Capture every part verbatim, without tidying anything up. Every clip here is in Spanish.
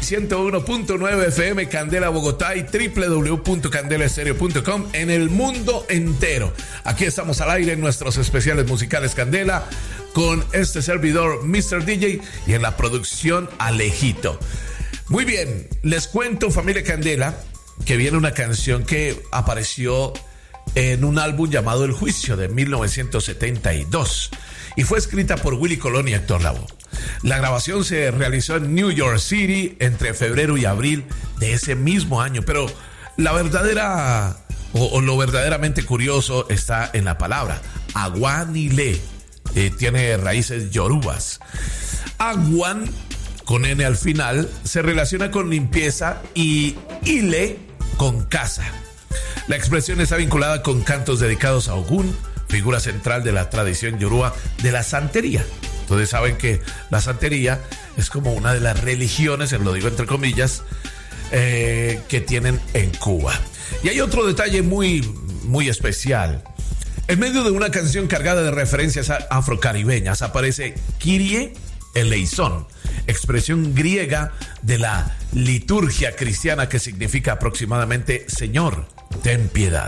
ciento uno punto nueve F M Candela Bogotá y doble u doble u doble u punto candela estéreo punto com en el mundo entero. Aquí estamos al aire en nuestros especiales musicales Candela con este servidor mister D J y en la producción Alejito. Muy bien, les cuento, familia Candela, que viene una canción que apareció en un álbum llamado El Juicio de mil novecientos setenta y dos y fue escrita por Willy Colón y Héctor Lavoe. La grabación se realizó en New York City entre febrero y abril de ese mismo año, pero la verdadera o, o lo verdaderamente curioso está en la palabra Aguanile, eh, tiene raíces yorubas. Aguan, con N al final, se relaciona con limpieza y ile con casa. La expresión está vinculada con cantos dedicados a Ogún, figura central de la tradición yoruba de la santería. Ustedes saben que la santería es como una de las religiones, lo digo entre comillas, eh, que tienen en Cuba. Y hay otro detalle muy, muy especial. En medio de una canción cargada de referencias afrocaribeñas aparece Kyrie eleison, expresión griega de la liturgia cristiana que significa aproximadamente Señor, ten piedad.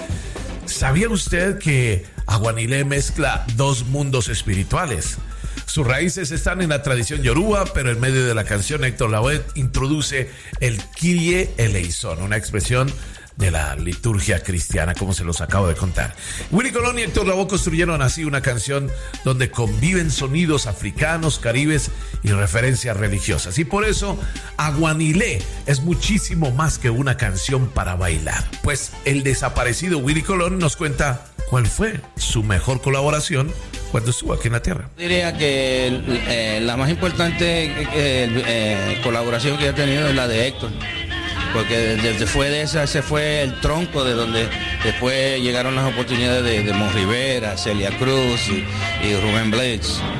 ¿Sabía usted que Aguanile mezcla dos mundos espirituales? Sus raíces están en la tradición yoruba, pero en medio de la canción Héctor Lavoe introduce el Kyrie eleison, una expresión de la liturgia cristiana, como se los acabo de contar. Willy Colón y Héctor Lavoe construyeron así una canción donde conviven sonidos africanos, caribes y referencias religiosas. Y por eso Aguanile es muchísimo más que una canción para bailar. Pues el desaparecido Willy Colón nos cuenta cuál fue su mejor colaboración cuando estuvo aquí en la tierra. Diría que eh, la más importante eh, eh, colaboración que he tenido es la de Héctor, porque desde fue de esa, ese fue el tronco de donde después llegaron las oportunidades de, de Mon Rivera, Celia Cruz y, y Rubén Blades.